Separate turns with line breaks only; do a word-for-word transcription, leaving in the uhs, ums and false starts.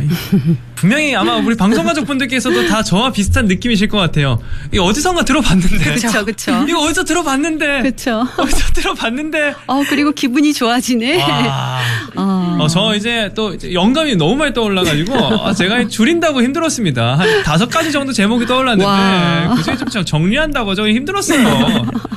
분명히 아마 우리 방송가족분들께서도 다 저와 비슷한 느낌이실 것 같아요. 이거 어디선가 들어봤는데.
그렇죠, 그렇죠.
이거 어디서 들어봤는데.
그렇죠.
어디서 들어봤는데.
어 그리고 기분이 좋아지네.
와.
어.
어, 저 이제 또 이제 영감이 너무 많이 떠올라가지고 아, 제가 줄인다고 힘들었습니다. 한 다섯 가지 정도 제목이 떠올랐는데 그중에 좀 정리한다고 저 힘들었어요.